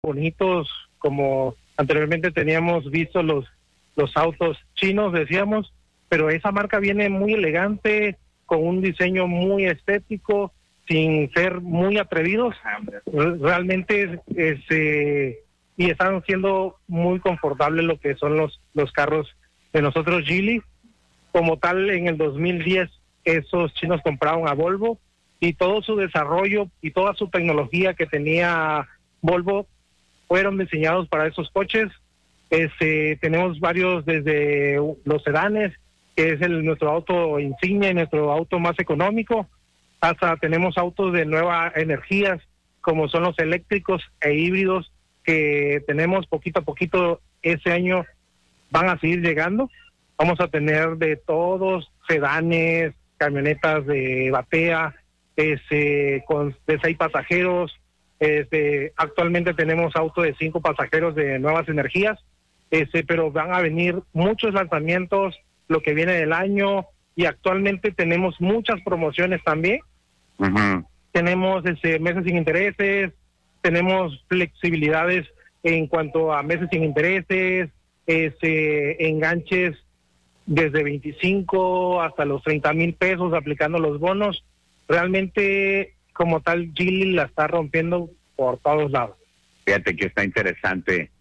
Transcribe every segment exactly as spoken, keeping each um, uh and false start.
bonitos, como anteriormente teníamos visto los, los autos chinos, decíamos, pero esa marca viene muy elegante, con un diseño muy estético, sin ser muy atrevidos. Realmente este, y están siendo muy confortables lo que son los, los carros de nosotros, Geely. Como tal, en el dos mil diez, esos chinos compraron a Volvo, y todo su desarrollo y toda su tecnología que tenía Volvo fueron diseñados para esos coches. Este, tenemos varios, desde los sedanes, que es el nuestro auto insignia y nuestro auto más económico, hasta tenemos autos de nuevas energías, como son los eléctricos e híbridos, que tenemos poquito a poquito. Ese año van a seguir llegando. Vamos a tener de todos, sedanes, camionetas de batea, este, con de seis pasajeros. Este, actualmente tenemos autos de cinco pasajeros de nuevas energías, este, pero van a venir muchos lanzamientos lo que viene del año, y actualmente tenemos muchas promociones también. Uh-huh. Tenemos este, meses sin intereses, tenemos flexibilidades en cuanto a meses sin intereses, este, enganches desde veinticinco hasta los treinta mil pesos aplicando los bonos. Realmente, como tal, Geely la está rompiendo por todos lados. Fíjate que está interesante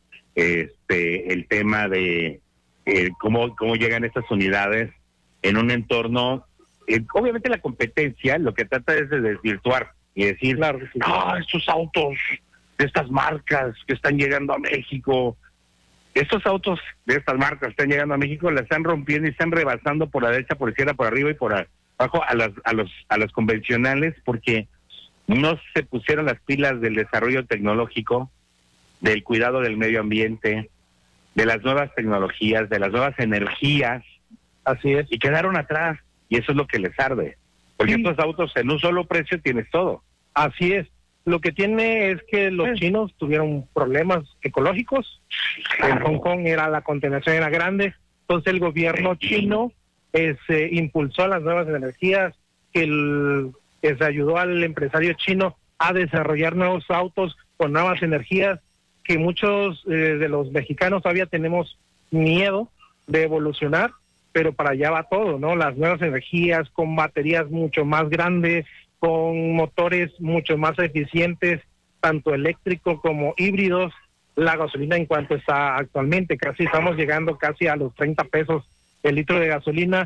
este el tema de eh, cómo cómo llegan estas unidades en un entorno. Eh, obviamente la competencia lo que trata es de desvirtuar y decir, claro, sí, ah, estos autos de estas marcas que están llegando a México, estos autos de estas marcas que están llegando a México la están rompiendo y están rebasando por la derecha, por la izquierda, por arriba y por abajo a las a los a los convencionales, porque no se pusieron las pilas del desarrollo tecnológico, del cuidado del medio ambiente, de las nuevas tecnologías, de las nuevas energías. Así es. Y quedaron atrás, y eso es lo que les arde. Porque sí, estos autos en un solo precio tienes todo. Así es. Lo que tiene es que los sí. chinos tuvieron problemas ecológicos. Claro. En Hong Kong era la contaminación era grande. Entonces el gobierno sí. chino eh, se impulsó a las nuevas energías, que, el, que se ayudó al empresario chino a desarrollar nuevos autos con nuevas energías, que muchos eh, de los mexicanos todavía tenemos miedo de evolucionar, pero para allá va todo, ¿no? Las nuevas energías con baterías mucho más grandes, con motores mucho más eficientes, tanto eléctricos como híbridos. La gasolina, en cuanto está actualmente, casi estamos llegando casi a los treinta pesos el litro de gasolina,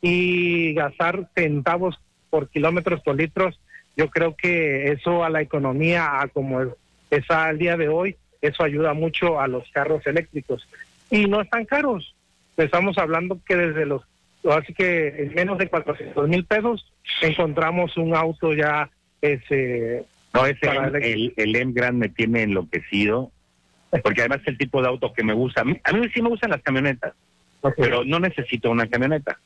y gastar centavos por kilómetros por litros. Yo creo que eso a la economía, a como está al día de hoy, eso ayuda mucho a los carros eléctricos. Y no están caros. Estamos hablando que desde los, así que en menos de cuatrocientos mil pesos encontramos un auto ya ese. No, ese el, el, el M-Grand me tiene enloquecido, porque además es el tipo de auto que me gusta. A mí, a mí sí me gustan las camionetas, okay, pero no necesito una camioneta.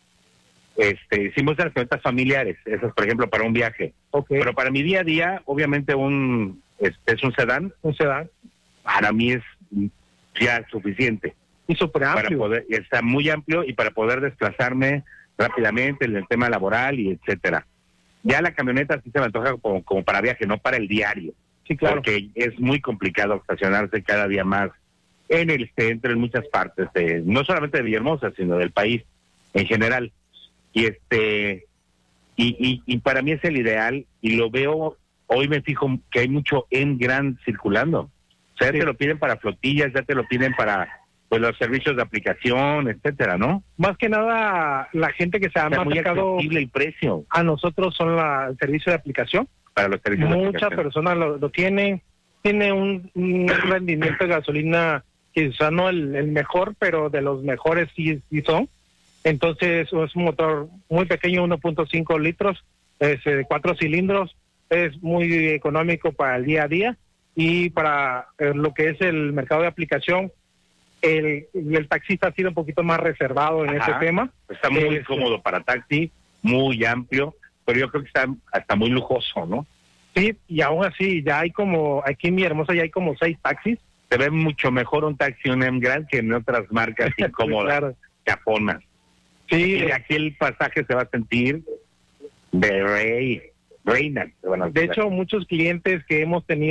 Este, sí me gustan las camionetas familiares, esas por ejemplo para un viaje. Okay. Pero para mi día a día, obviamente un este, es un sedán. Un sedán. Para mí es ya suficiente. Y súper amplio. Para poder, está muy amplio, y para poder desplazarme rápidamente en el tema laboral y etcétera. Ya la camioneta sí se me antoja como, como para viaje, no para el diario. Sí, claro. Porque es muy complicado estacionarse cada día más en el centro, en muchas partes, de, no solamente de Villahermosa, sino del país en general. Y este y, y, y para mí es el ideal, y lo veo, hoy me fijo que hay mucho M-Grand circulando. O sea, ya sí, te lo piden para flotillas, ya te lo piden para pues los servicios de aplicación, etcétera, ¿no? Más que nada, la gente que se ha o sea, muy marcado el precio a nosotros son la, el servicio de aplicación. Para los servicios Muchas de aplicación. personas lo, lo tienen. Tiene un, un rendimiento de gasolina quizá no el, el mejor, pero de los mejores sí, sí son. Entonces es un motor muy pequeño, uno punto cinco litros, es de cuatro cilindros, es muy económico para el día a día, y para eh, lo que es el mercado de aplicación, el, el taxista ha sido un poquito más reservado en Ajá, ese tema. Está muy eh, cómodo para taxi, muy amplio, pero yo creo que está hasta muy lujoso, ¿no? Sí, y aún así ya hay como, aquí en Villahermosa ya hay como seis taxis. Se ve mucho mejor un taxi, un M-Grand, que en otras marcas incómodas, claro, chafonas. Sí. Y aquí el pasaje se va a sentir de rey, reina. Bueno, de hecho, muchos clientes que hemos tenido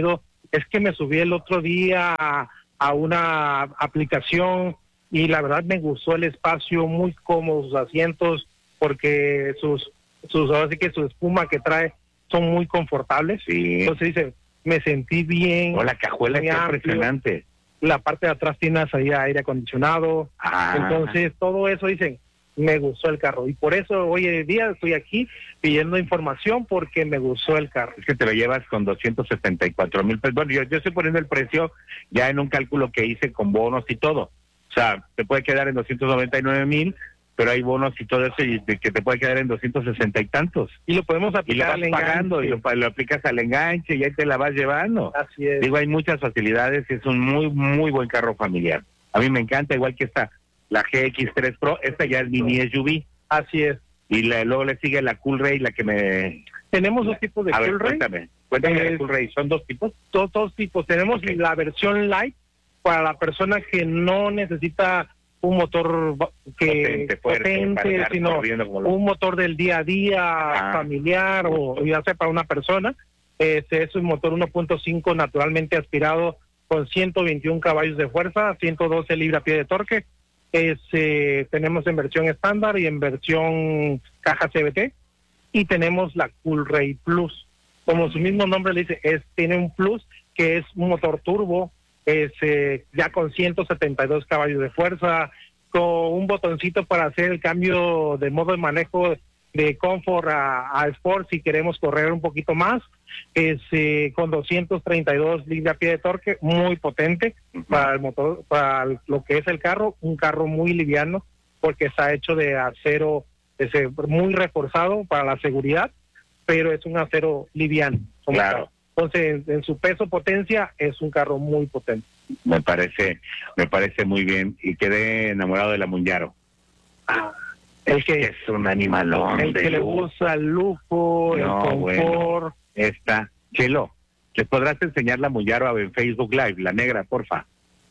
es que me subí el otro día a, a una aplicación y la verdad me gustó el espacio, muy cómodos sus asientos, porque sus, sus ahora sí que su espuma que trae son muy confortables. Sí. Entonces dice, me sentí bien. Oh, la cajuela está impresionante. La parte de atrás tiene salida aire acondicionado. Ah. Entonces todo eso dicen, me gustó el carro. Y por eso hoy en día estoy aquí pidiendo información porque me gustó el carro. Es que te lo llevas con doscientos setenta y cuatro mil pesos. Bueno, yo, yo estoy poniendo el precio ya en un cálculo que hice con bonos y todo. O sea, te puede quedar en doscientos noventa y nueve mil, pero hay bonos y todo eso y de que te puede quedar en doscientos sesenta y tantos. Y lo podemos Y aplicar lo vas al pagando y lo, lo aplicas al enganche y ahí te la vas llevando. Así es. Digo, hay muchas facilidades y es un muy, muy buen carro familiar. A mí me encanta, igual que esta, la G X tres Pro, esta ya es mini S U V. Así es. Y la, luego le sigue la Cool Ray, la que me... Tenemos dos tipos de A ver, Cool Ray. cuéntame, cuéntame Eh, la Cool Ray, ¿son dos tipos? Dos, dos tipos. Tenemos Ok. la versión light para la persona que no necesita un motor que Potente, fuerte, potente, para andar sino corriendo como lo- un motor del día a día, Ah. familiar o ya sea para una persona. Este es un motor uno punto cinco naturalmente aspirado con ciento veintiún caballos de fuerza, ciento doce libra-pie de torque. Es, eh, tenemos en versión estándar y en versión caja C V T. Y tenemos la Cool Ray Plus. Como su mismo nombre le dice, es tiene un Plus que es un motor turbo, es eh, ya con ciento setenta y dos caballos de fuerza, con un botoncito para hacer el cambio de modo de manejo de Comfort a, a Sport si queremos correr un poquito más, es eh, con doscientos treinta y dos libra-pie de torque, muy potente para el motor, para el- lo que es el carro, un carro muy liviano porque está hecho de acero ese, muy reforzado para la seguridad, pero es un acero liviano. como Claro. tal. Entonces, en, en su peso potencia es un carro muy potente. Me parece, me parece muy bien y quedé enamorado de la Munyaro. El que, Es un animalón el de que le lujo. gusta el lujo, el No, confort. bueno. Esta, Chelo, ¿les podrás enseñar la Munyaro en Facebook Live, la negra, porfa?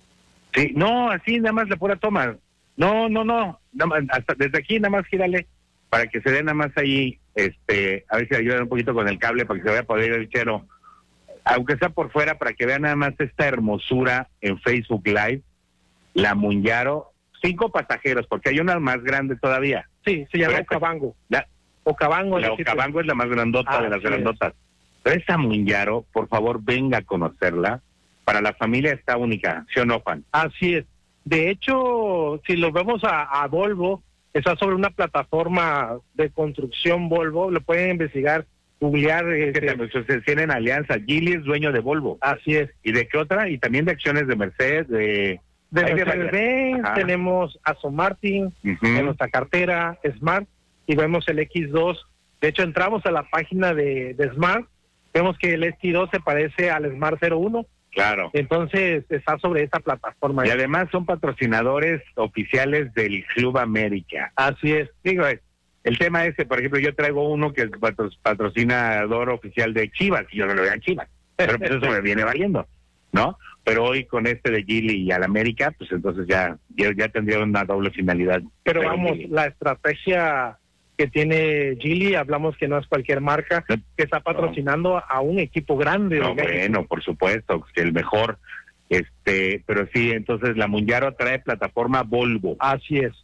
Sí, no, así nada más la pura toma. No, no, no, nada más, hasta desde aquí nada más gírale para que se dé nada más ahí, este, a ver si ayudan un poquito con el cable para que se vaya a poder ir el Chelo. Aunque sea por fuera, para que vean nada más esta hermosura en Facebook Live, la Munyaro, cinco pasajeros, porque hay una más grande todavía. Sí, se llama Pero esta- Okavango. La, Okavango. la es decir, Okavango es la más grandota Ah, de las así es. grandotas. Pero esta Munyaro, por favor, venga a conocerla. Para la familia está única, ¿sí o no, Juan? Así es. De hecho, si lo vemos a, a Volvo, está sobre una plataforma de construcción Volvo, lo pueden investigar, googlear. Que este, también se tienen alianza. Geely es dueño de Volvo. así es. ¿Y de qué otra? Y también de acciones de Mercedes, de... De hay de Mercedes-Benz Ajá. tenemos Aston Martin Ujú. en nuestra cartera Smart y vemos el X dos. De hecho, entramos a la página de, de Smart, vemos que el X dos se parece al Smart cero uno, Claro. entonces está sobre esta plataforma. Y además son patrocinadores oficiales del Club América. Así es. Digo, el tema ese, por ejemplo, yo traigo uno que es patro- patrocinador oficial de Chivas, y yo no lo veo a Chivas, pero pues eso me viene valiendo, ¿no? Pero hoy con este de Geely y al América, pues entonces ya, ya, ya tendría una doble finalidad. Pero Traigo vamos, Geely. la estrategia que tiene Geely, hablamos que no es cualquier marca, No, que está patrocinando a un equipo grande. No, de México. bueno, por supuesto, que el mejor, este, pero sí, entonces la Munyaro trae plataforma Volvo. Así es.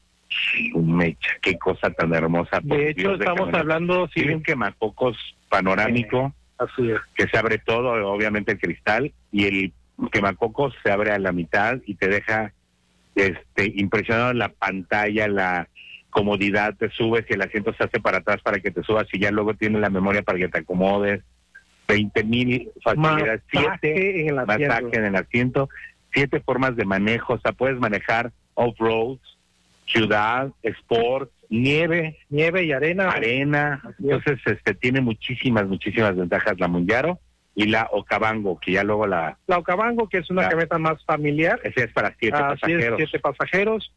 Mecha, qué cosa tan hermosa. por De hecho, Dios, estamos camioneta. hablando, sí, Tiene un quemacocos panorámico así es. que se abre todo, obviamente el cristal, y el quemacocos se abre a la mitad y te deja este impresionado la pantalla, la comodidad, te subes y el asiento se hace para atrás para que te subas y ya luego tiene la memoria para que te acomodes, veinte mil facilidades, siete Masaje en el asiento. masaje en el asiento, siete formas de manejo, o sea, puedes manejar off-road, ciudad, sport, nieve, Nieve y arena. arena, Así es. entonces este tiene muchísimas, muchísimas ventajas la Munyaro y la Okavango, que ya luego la, La Okavango, que es una La- camioneta más familiar. esa es para siete Así es, pasajeros, siete pasajeros.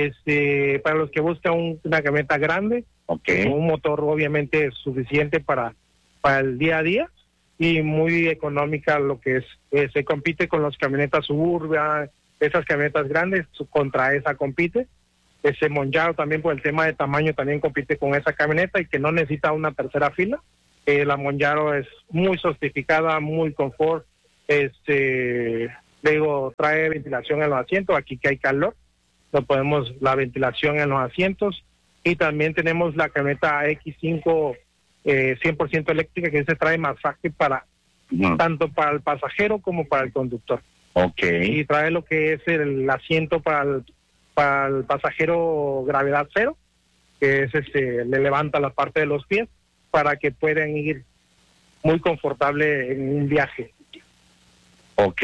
Este, para los que buscan un- una camioneta grande, ok, con un motor obviamente suficiente para, para el día a día y muy económica, lo que es, eh, se compite con las camionetas Suburban, esas camionetas grandes, su- contra esa compite. Ese Monjaro también por el tema de tamaño también compite con esa camioneta y que no necesita una tercera fila. Eh, la Monjaro es muy sofisticada, muy confort, este, luego trae ventilación en los asientos, aquí que hay calor, lo podemos, la ventilación en los asientos, y también tenemos la camioneta X cinco eh, cien por ciento eléctrica, que se trae masaje para, uh-huh. tanto para el pasajero como para el conductor. Okay. Y trae lo que es el asiento para el, para el pasajero gravedad cero, que es este, le levanta la parte de los pies para que puedan ir muy confortable en un viaje. Ok.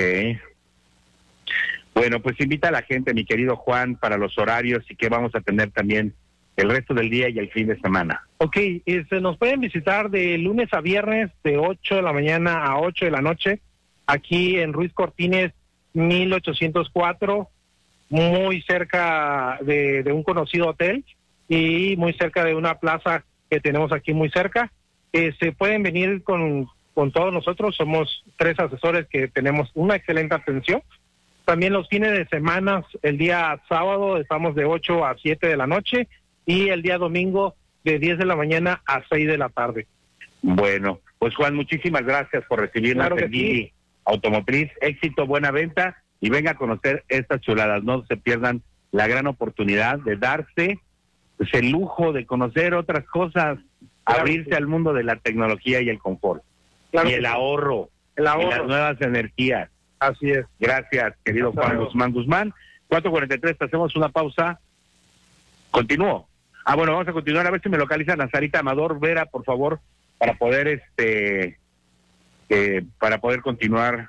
Bueno, pues invita a la gente, mi querido Juan, para los horarios y que vamos a tener también el resto del día y el fin de semana. Ok, este, nos pueden visitar de lunes a viernes de ocho de la mañana a ocho de la noche, aquí en Ruiz Cortines mil ochocientos cuatro, muy cerca de, de un conocido hotel y muy cerca de una plaza que tenemos aquí muy cerca. Eh, se pueden venir con, con todos nosotros, somos tres asesores que tenemos una excelente atención. También los fines de semana, el día sábado estamos de ocho a siete de la noche y el día domingo de diez de la mañana a seis de la tarde. Bueno, pues Juan, muchísimas gracias por recibirnos claro en Lili sí. Automotriz. Éxito, buena venta y venga a conocer estas chuladas. No se pierdan la gran oportunidad de darse pues, el lujo de conocer otras cosas, claro abrirse sí. al mundo de la tecnología y el confort. Claro y el ahorro, el ahorro, y las nuevas energías. Así es. Gracias, querido Juan Guzmán Guzmán. cuatro cuarenta y tres, hacemos una pausa. Continúo. Ah, bueno, vamos a continuar. A ver si me localizan a Sarita Amador Vera, por favor, para poder, este, eh, para poder continuar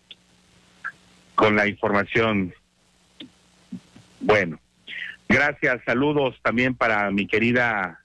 con la información. Bueno, gracias. Saludos también para mi querida...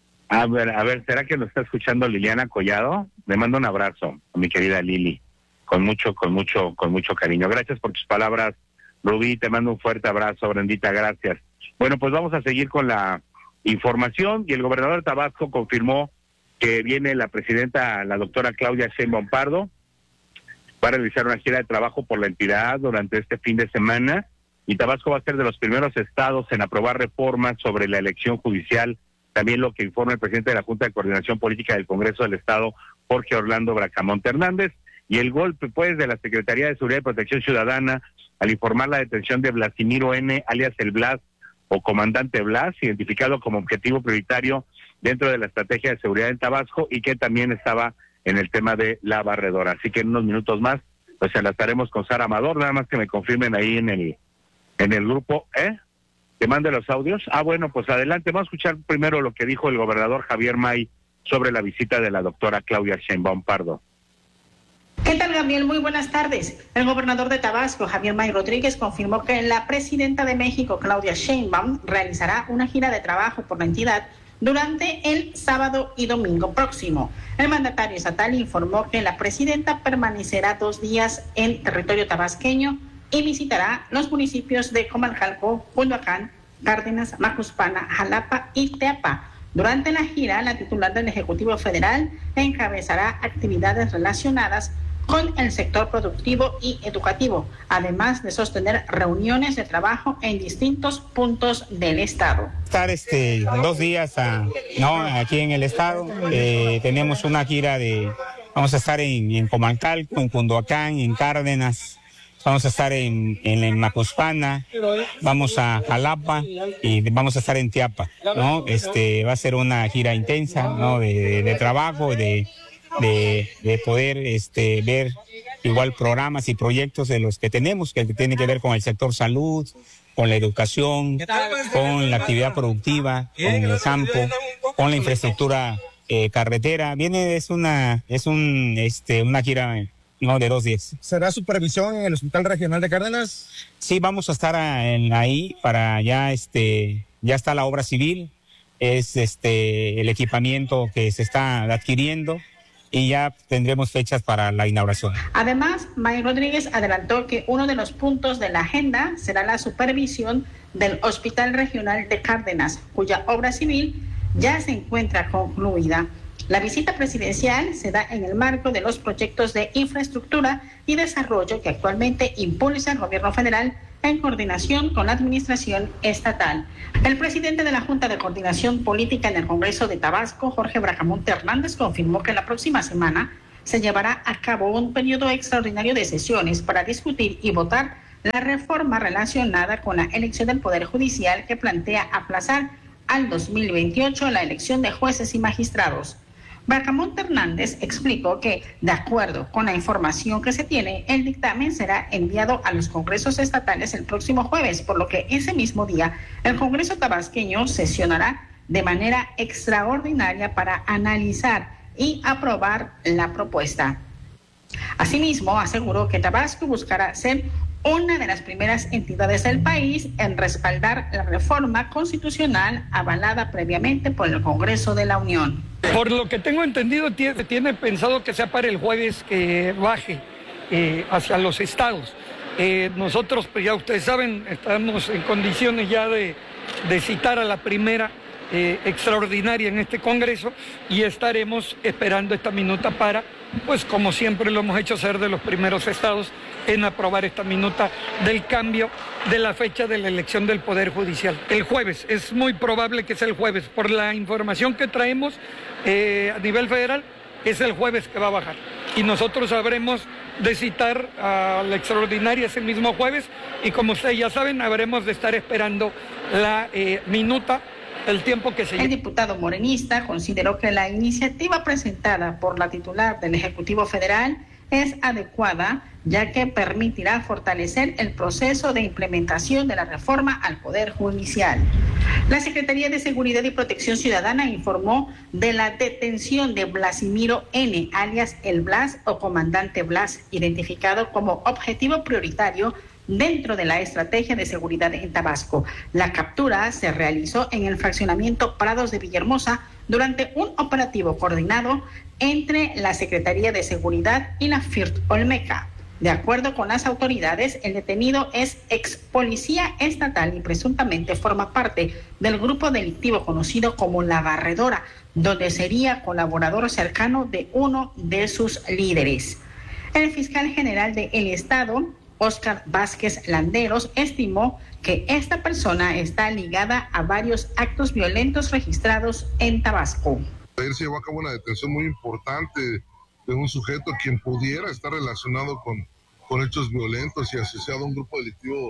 A ver, a ver, ¿será que nos está escuchando Liliana Collado? Le mando un abrazo a mi querida Lili. Con mucho, con mucho, con mucho cariño. Gracias por tus palabras, Rubí, te mando un fuerte abrazo, Brendita, gracias. Bueno, pues vamos a seguir con la información y el gobernador de Tabasco confirmó que viene la presidenta, la doctora Claudia Sheinbaum Pardo, va a realizar una gira de trabajo por la entidad durante este fin de semana y Tabasco va a ser de los primeros estados en aprobar reformas sobre la elección judicial, también lo que informa el presidente de la Junta de Coordinación Política del Congreso del Estado, Jorge Orlando Bracamonte Hernández. Y el golpe, pues, de la Secretaría de Seguridad y Protección Ciudadana al informar la detención de Blasimiro N., alias el Blas, o comandante Blas, identificado como objetivo prioritario dentro de la estrategia de seguridad en Tabasco y que también estaba en el tema de la barredora. Así que en unos minutos más, pues enlazaremos con Sara Amador, nada más que me confirmen ahí en el en el grupo, ¿eh? ¿Te mande los audios? Ah, bueno, pues adelante, vamos a escuchar primero lo que dijo el gobernador Javier May sobre la visita de la doctora Claudia Sheinbaum Pardo. ¿Qué tal, Gabriel? Muy buenas tardes. El gobernador de Tabasco, Javier May Rodríguez, confirmó que la presidenta de México, Claudia Sheinbaum, realizará una gira de trabajo por la entidad durante el sábado y domingo próximo. El mandatario estatal informó que la presidenta permanecerá dos días en territorio tabasqueño y visitará los municipios de Comalcalco, Culhuacán, Cárdenas, Macuspana, Jalapa y Teapa. Durante la gira, la titular del Ejecutivo Federal encabezará actividades relacionadas con el sector productivo y educativo, además de sostener reuniones de trabajo en distintos puntos del estado. Estar este dos días a, no aquí en el estado, eh, tenemos una gira de, vamos a estar en, en Comalcalco, en Cunduacán, en Cárdenas, vamos a estar en, en, en Macuspana, vamos a Jalapa y vamos a estar en Teapa, ¿no? Este va a ser una gira intensa, ¿no? De, de, de trabajo, de De, de poder este, ver igual programas y proyectos de los que tenemos, que tienen que ver con el sector salud, con la educación, con la actividad productiva, con el campo, con la infraestructura eh, carretera. Viene, es una, es un, este, una gira no, de dos días. ¿Será supervisión en el Hospital Regional de Cárdenas? Sí, vamos a estar a, en, ahí para ya, este, ya está la obra civil, es este, el equipamiento que se está adquiriendo. Y ya tendremos fechas para la inauguración. Además, May Rodríguez adelantó que uno de los puntos de la agenda será la supervisión del Hospital Regional de Cárdenas, cuya obra civil ya se encuentra concluida. La visita presidencial se da en el marco de los proyectos de infraestructura y desarrollo que actualmente impulsa el gobierno federal en coordinación con la administración estatal. El presidente de la Junta de Coordinación Política en el Congreso de Tabasco, Jorge Bracamonte Hernández, confirmó que la próxima semana se llevará a cabo un periodo extraordinario de sesiones para discutir y votar la reforma relacionada con la elección del Poder Judicial que plantea aplazar al dos mil veintiocho la elección de jueces y magistrados. Bracamonte Hernández explicó que, de acuerdo con la información que se tiene, el dictamen será enviado a los congresos estatales el próximo jueves, por lo que ese mismo día el Congreso tabasqueño sesionará de manera extraordinaria para analizar y aprobar la propuesta. Asimismo, aseguró que Tabasco buscará ser una de las primeras entidades del país en respaldar la reforma constitucional avalada previamente por el Congreso de la Unión. Por lo que tengo entendido, tiene, tiene pensado que sea para el jueves que baje eh, hacia los estados. Eh, nosotros, pues ya ustedes saben, estamos en condiciones ya de, de citar a la primera eh, extraordinaria en este Congreso y estaremos esperando esta minuta para, pues como siempre lo hemos hecho, ser de los primeros estados en aprobar esta minuta del cambio de la fecha de la elección del Poder Judicial. El jueves, es muy probable que sea el jueves, por la información que traemos eh, a nivel federal, es el jueves que va a bajar. Y nosotros habremos de citar a la extraordinaria ese mismo jueves y como ustedes ya saben, habremos de estar esperando la eh, minuta, el tiempo que se lleve. El diputado morenista consideró que la iniciativa presentada por la titular del Ejecutivo Federal es adecuada, ya que permitirá fortalecer el proceso de implementación de la reforma al Poder Judicial. La Secretaría de Seguridad y Protección Ciudadana informó de la detención de Blasimiro N., alias El Blas o Comandante Blas, identificado como objetivo prioritario dentro de la estrategia de seguridad en Tabasco. La captura se realizó en el fraccionamiento Prados de Villahermosa durante un operativo coordinado entre la Secretaría de Seguridad y la F I R T Olmeca. De acuerdo con las autoridades, el detenido es ex policía estatal y presuntamente forma parte del grupo delictivo conocido como La Barredora, donde sería colaborador cercano de uno de sus líderes. El fiscal general del Estado, Óscar Vázquez Landeros, estimó que esta persona está ligada a varios actos violentos registrados en Tabasco. Ayer se llevó a cabo una detención muy importante de un sujeto quien pudiera estar relacionado con, con hechos violentos y asociado a un grupo delictivo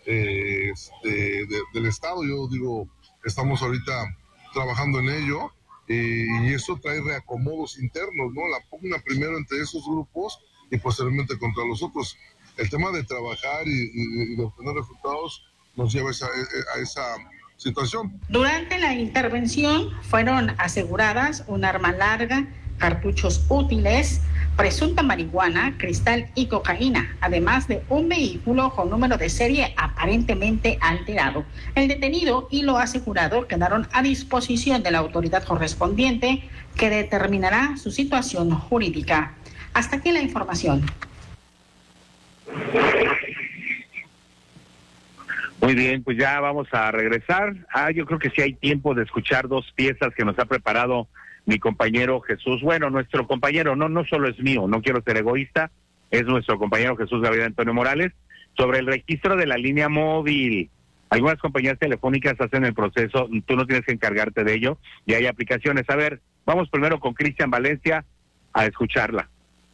eh, este, de, del Estado. Yo digo, estamos ahorita trabajando en ello eh, y eso trae reacomodos internos, ¿no? La pugna primero entre esos grupos y posteriormente contra los otros. El tema de trabajar y, y, y de obtener resultados nos lleva a esa, a esa situación. Durante la intervención fueron aseguradas un arma larga, cartuchos útiles, presunta marihuana, cristal y cocaína, además de un vehículo con número de serie aparentemente alterado. El detenido y lo asegurado quedaron a disposición de la autoridad correspondiente que determinará su situación jurídica. Hasta aquí la información. Muy bien, pues ya vamos a regresar. Ah, yo creo que sí hay tiempo de escuchar dos piezas que nos ha preparado mi compañero Jesús. Bueno, nuestro compañero, no, no solo es mío, no quiero ser egoísta, es nuestro compañero Jesús Gabriel Antonio Morales, sobre el registro de la línea móvil. Algunas compañías telefónicas hacen el proceso, tú no tienes que encargarte de ello, y hay aplicaciones. A ver, vamos primero con Cristian Valencia a escucharla.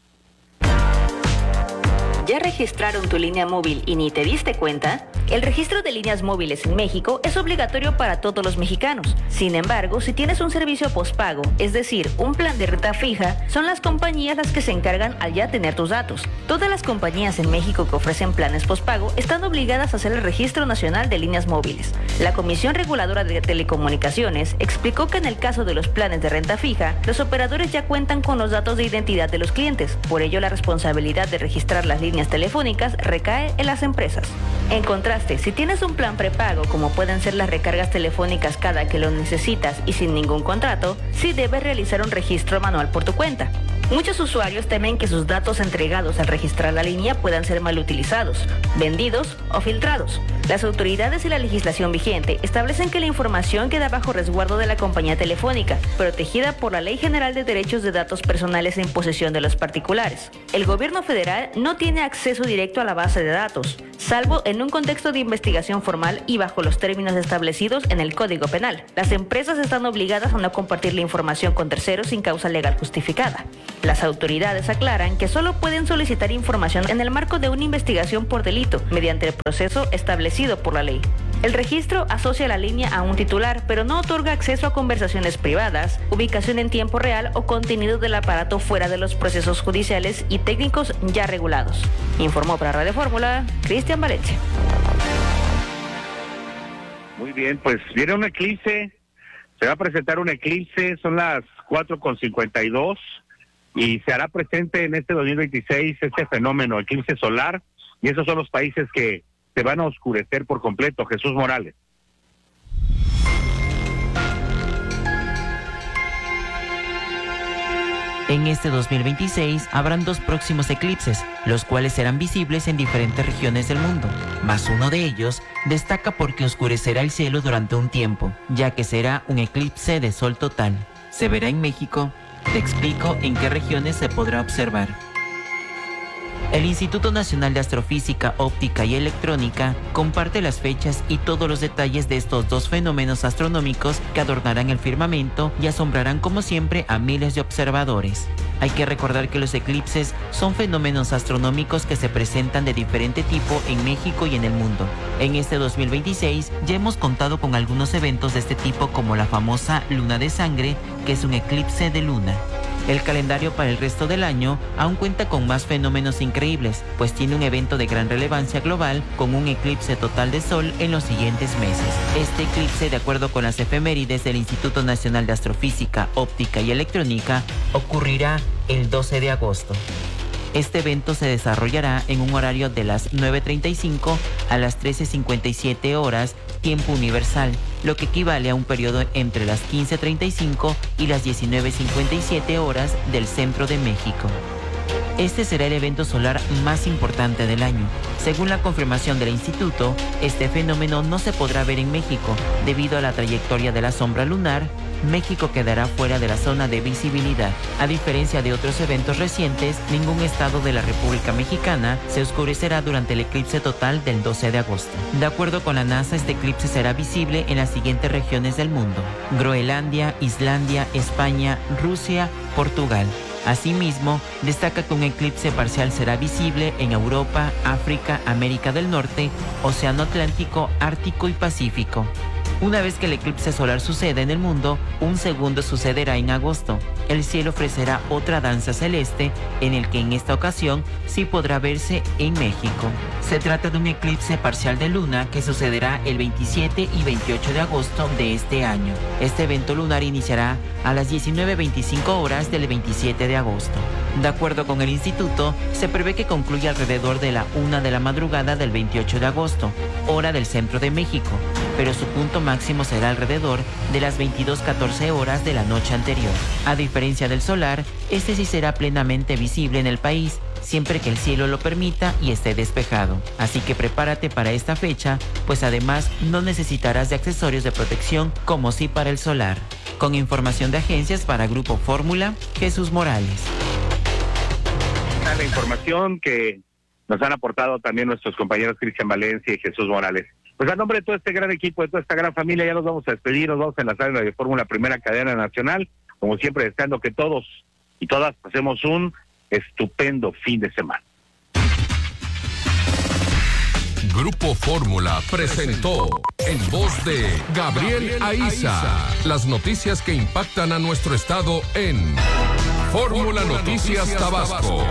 ¿Ya registraron tu línea móvil y ni te diste cuenta? El registro de líneas móviles en México es obligatorio para todos los mexicanos. Sin embargo, si tienes un servicio postpago, es decir, un plan de renta fija, son las compañías las que se encargan al ya tener tus datos. Todas las compañías en México que ofrecen planes postpago están obligadas a hacer el registro nacional de líneas móviles. La Comisión Reguladora de Telecomunicaciones explicó que en el caso de los planes de renta fija, los operadores ya cuentan con los datos de identidad de los clientes. Por ello, la responsabilidad de registrar las líneas telefónicas recae en las empresas. En contraste, si tienes un plan prepago, como pueden ser las recargas telefónicas cada que lo necesitas y sin ningún contrato, sí debes realizar un registro manual por tu cuenta. Muchos usuarios temen que sus datos entregados al registrar la línea puedan ser mal utilizados, vendidos o filtrados. Las autoridades y la legislación vigente establecen que la información queda bajo resguardo de la compañía telefónica, protegida por la Ley General de Derechos de Datos Personales en posesión de los particulares. El gobierno federal no tiene acceso directo a la base de datos. salvo en un contexto de investigación formal y bajo los términos establecidos en el Código Penal. Las empresas están obligadas a no compartir la información con terceros sin causa legal justificada. Las autoridades aclaran que solo pueden solicitar información en el marco de una investigación por delito, mediante el proceso establecido por la ley. El registro asocia la línea a un titular, pero no otorga acceso a conversaciones privadas, ubicación en tiempo real o contenido del aparato fuera de los procesos judiciales y técnicos ya regulados. Informó para Radio Fórmula, Cristian Valencia. Muy bien, pues viene un eclipse, se va a presentar un eclipse, son las cuatro con cincuenta y dos y se hará presente en este dos mil veintiséis este fenómeno, eclipse solar, y esos son los países que se van a oscurecer por completo. Jesús Morales. En este dos mil veintiséis habrán dos próximos eclipses, los cuales serán visibles en diferentes regiones del mundo. Mas uno de ellos destaca porque oscurecerá el cielo durante un tiempo, ya que será un eclipse de sol total. Se verá en México. Te explico en qué regiones se podrá observar. El Instituto Nacional de Astrofísica, Óptica y Electrónica comparte las fechas y todos los detalles de estos dos fenómenos astronómicos que adornarán el firmamento y asombrarán como siempre a miles de observadores. Hay que recordar que los eclipses son fenómenos astronómicos que se presentan de diferente tipo en México y en el mundo. En este dos mil veintiséis ya hemos contado con algunos eventos de este tipo, como la famosa luna de sangre, que es un eclipse de luna. El calendario para el resto del año aún cuenta con más fenómenos increíbles, pues tiene un evento de gran relevancia global con un eclipse total de sol en los siguientes meses. Este eclipse, de acuerdo con las efemérides del Instituto Nacional de Astrofísica, Óptica y Electrónica, ocurrirá el doce de agosto. Este evento se desarrollará en un horario de las nueve treinta y cinco a las trece cincuenta y siete horas, tiempo universal, lo que equivale a un periodo entre las quince treinta y cinco y las diecinueve cincuenta y siete horas del centro de México. Este será el evento solar más importante del año. Según la confirmación del instituto, este fenómeno no se podrá ver en México. Debido a la trayectoria de la sombra lunar, México quedará fuera de la zona de visibilidad. A diferencia de otros eventos recientes, ningún estado de la República Mexicana se oscurecerá durante el eclipse total del doce de agosto. De acuerdo con la NASA, este eclipse será visible en las siguientes regiones del mundo: Groenlandia, Islandia, España, Rusia, Portugal. Asimismo, destaca que un eclipse parcial será visible en Europa, África, América del Norte, Océano Atlántico, Ártico y Pacífico. Una vez que el eclipse solar suceda en el mundo, un segundo sucederá en agosto. El cielo ofrecerá otra danza celeste, en el que en esta ocasión sí podrá verse en México. Se trata de un eclipse parcial de luna que sucederá el veintisiete y veintiocho de agosto de este año. Este evento lunar iniciará a las diecinueve veinticinco horas del veintisiete de agosto. De acuerdo con el instituto, se prevé que concluya alrededor de la una de la madrugada del veintiocho de agosto, hora del centro de México, pero su punto máximo será alrededor de las veintidós catorce horas de la noche anterior. A diferencia del solar, este sí será plenamente visible en el país, siempre que el cielo lo permita y esté despejado. Así que prepárate para esta fecha, pues además no necesitarás de accesorios de protección como sí para el solar. Con información de agencias para Grupo Fórmula, Jesús Morales. La información que nos han aportado también nuestros compañeros Cristian Valencia y Jesús Morales. Pues a nombre de todo este gran equipo, de toda esta gran familia, ya nos vamos a despedir, nos vamos a enlazar en Radio Fórmula, primera cadena nacional, como siempre deseando que todos y todas pasemos un estupendo fin de semana. Grupo Fórmula presentó en voz de Gabriel Aiza las noticias que impactan a nuestro estado en Fórmula Noticias Tabasco.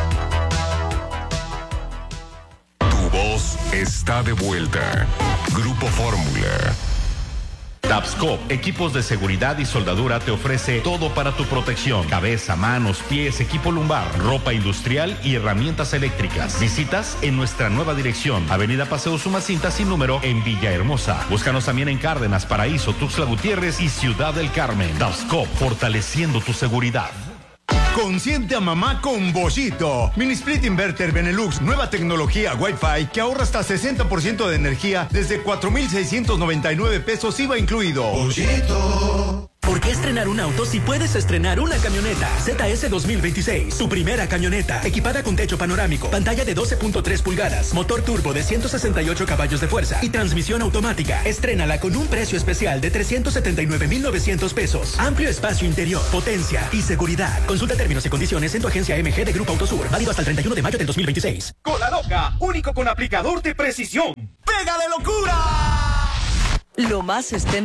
Tu voz está de vuelta. Grupo Fórmula. Tapscop, equipos de seguridad y soldadura, te ofrece todo para tu protección: cabeza, manos, pies, equipo lumbar, ropa industrial y herramientas eléctricas. Visitas en nuestra nueva dirección, Avenida Paseo Sumacinta sin número, en Villahermosa. Búscanos también en Cárdenas, Paraíso, Tuxtla Gutiérrez y Ciudad del Carmen. Tapscop, fortaleciendo tu seguridad. Consiente a mamá con Boschito. Mini Split Inverter Benelux, nueva tecnología Wi-Fi que ahorra hasta sesenta por ciento de energía desde cuatro mil seiscientos noventa y nueve pesos I V A incluido. Boschito. Porque qué estrenar un auto si puedes estrenar una camioneta? Z S dos mil veintiséis, tu primera camioneta, equipada con techo panorámico, pantalla de doce punto tres pulgadas, motor turbo de ciento sesenta y ocho caballos de fuerza y transmisión automática. Estrénala con un precio especial de trescientos setenta y nueve mil novecientos pesos. Amplio espacio interior, potencia y seguridad. Consulta términos y condiciones en tu agencia M G de Grupo Autosur. Válido hasta el treinta y uno de mayo del dos mil veintiséis. Cola Loca, único con aplicador de precisión. ¡Pega de locura! Lo más estén